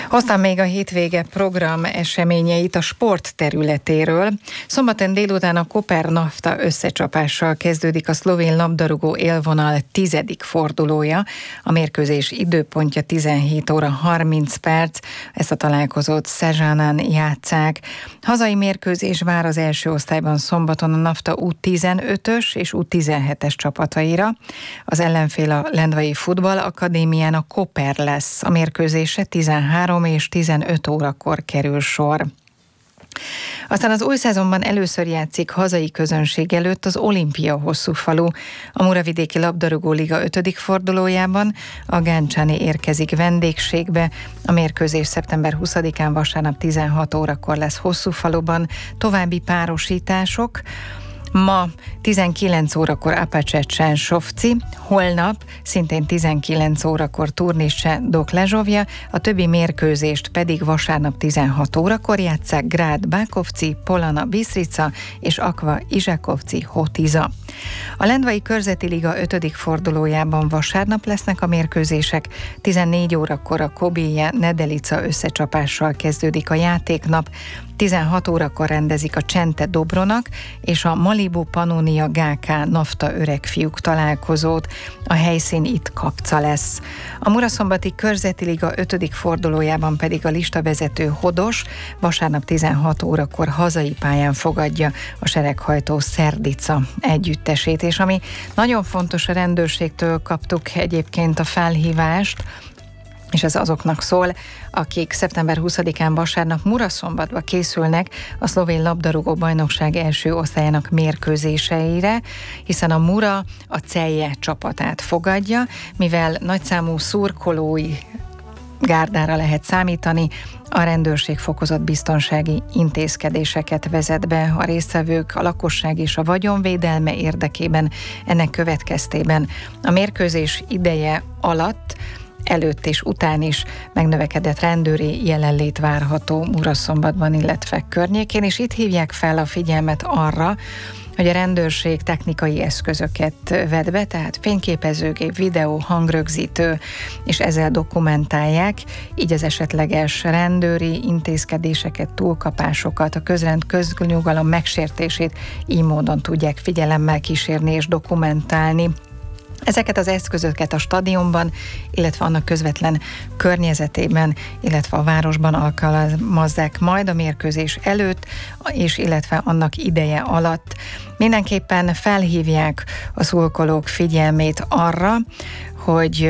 Hoztam még a hétvége program eseményeit a sport területéről. Szombaton délután a Koper-Nafta összecsapással kezdődik a szlovén labdarúgó élvonal 10. fordulója. A mérkőzés időpontja 17 óra 30 perc. Ezt a találkozót Szezsánán játsszák. Hazai mérkőzés vár az első osztályban szombaton a Nafta U15-ös és U17-es csapataira. Az ellenfél a Lendvai Futball Akadémián a Koper lesz. A mérkőzésre 13 és 15 órakor kerül sor. Aztán az új szezonban először játszik hazai közönség előtt az Olimpia Hosszúfalu. A Muravidéki Labdarúgó Liga 5. fordulójában a Gáncsáni érkezik vendégségbe. A mérkőzés szeptember 20-án vasárnap 16 órakor lesz Hosszúfaluban. További párosítások. Ma 19 órakor Apache Csenšovci, holnap szintén 19 órakor Turnice Doklezsovja, a többi mérkőzést pedig vasárnap 16 órakor játsszák Grád Bákovci, Polana Bistrica és Akva Izsakovci Hotiza. A Lendvai Körzeti Liga 5. fordulójában vasárnap lesznek a mérkőzések, 14 órakor a Kobilje Nedelica összecsapással kezdődik a játéknap, 16 órakor rendezik a Csente Dobronak és a Malibu Pannonia GK Nafta öregfiúk találkozót. A helyszín itt Kapca lesz. A Muraszombati Körzeti Liga 5. fordulójában pedig a listavezető Hodos vasárnap 16 órakor hazai pályán fogadja a sereghajtó Szerdica együttesét. És ami nagyon fontos, a rendőrségtől kaptuk egyébként a felhívást, és ez azoknak szól, akik szeptember 20-án vasárnap Muraszombatba készülnek a szlovén labdarúgó bajnokság első osztályának mérkőzéseire, hiszen a Mura a Celje csapatát fogadja, mivel nagyszámú szurkolói gárdára lehet számítani, a rendőrség fokozott biztonsági intézkedéseket vezet be a résztvevők, a lakosság és a vagyonvédelme érdekében. Ennek következtében a mérkőzés ideje alatt előtt és után is megnövekedett rendőri jelenlét várható Muraszombatban, illetve környékén, és itt hívják fel a figyelmet arra, hogy a rendőrség technikai eszközöket vet be, tehát fényképezőgép, videó, hangrögzítő, és ezzel dokumentálják, így az esetleges rendőri intézkedéseket, túlkapásokat, a közrend, köznyugalom megsértését így módon tudják figyelemmel kísérni és dokumentálni. Ezeket az eszközöket a stadionban, illetve annak közvetlen környezetében, illetve a városban alkalmazzák majd a mérkőzés előtt, és illetve annak ideje alatt. Mindenképpen felhívják a szurkolók figyelmét arra, hogy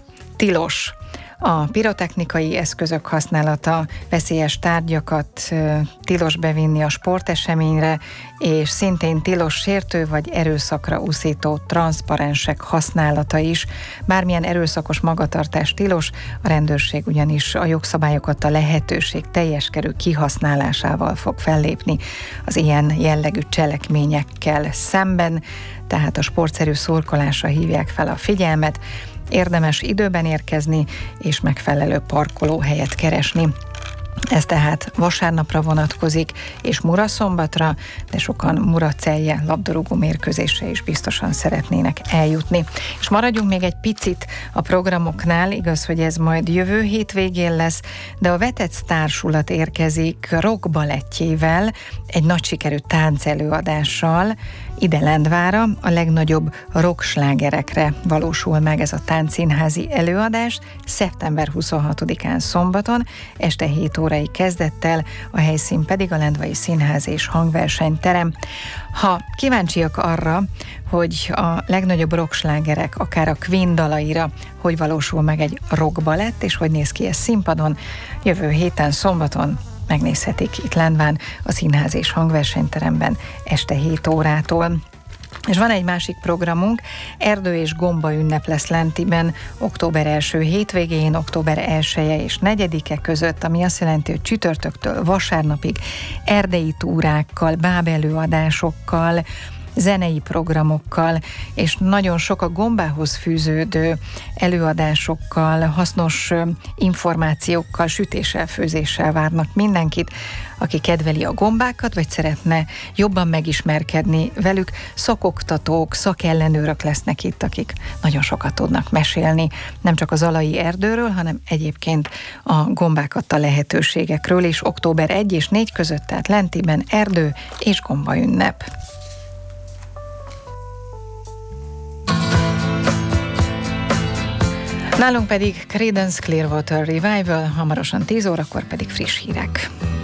tilos a pirotechnikai eszközök használata, veszélyes tárgyakat tilos bevinni a sporteseményre, és szintén tilos sértő vagy erőszakra uszító transzparensek használata is. Bármilyen erőszakos magatartás tilos, a rendőrség ugyanis a jogszabályokat a lehetőség teljes körű kihasználásával fog fellépni az ilyen jellegű cselekményekkel szemben, tehát a sportszerű szurkolásra hívják fel a figyelmet. Érdemes időben érkezni és megfelelő parkolóhelyet keresni. Ez tehát vasárnapra vonatkozik, és Muraszombatra, de sokan Mura-Celje labdarúgó mérkőzésre is biztosan szeretnének eljutni. És maradjunk még egy picit a programoknál, igaz, hogy ez majd jövő hétvégén lesz, de a Vetec társulat érkezik rockbalettjével, egy nagy sikerű táncelőadással, ide Lendvára, a legnagyobb rockslágerekre valósul meg ez a táncszínházi előadás, szeptember 26-án szombaton, este 7 órai kezdettel, a helyszín pedig a Lendvai Színház és Hangversenyterem. Ha kíváncsiak arra, hogy a legnagyobb rockslágerek, akár a Queen dalaira, hogy valósul meg egy rockbalett, és hogy néz ki ez színpadon, jövő héten szombaton megnézhetik itt Lendván a Színház és Hangversenyteremben este 7 órától. És van egy másik programunk, erdő és gomba ünnep lesz Lentiben október 1. hétvégén, október 1-e és 4-e között, ami azt jelenti, hogy csütörtöktől vasárnapig erdei túrákkal, bábelőadásokkal, zenei programokkal, és nagyon sok a gombához fűződő előadásokkal, hasznos információkkal, sütéssel, főzéssel várnak mindenkit, aki kedveli a gombákat, vagy szeretne jobban megismerkedni velük. Szakoktatók, szakellenőrök lesznek itt, akik nagyon sokat tudnak mesélni, nem csak az Zalai erdőről, hanem egyébként a gombák adta lehetőségekről, és október 1 és 4 között, tehát Lentiben erdő és gomba ünnep. Nálunk pedig Creedence Clearwater Revival, hamarosan 10 órakor pedig friss hírek.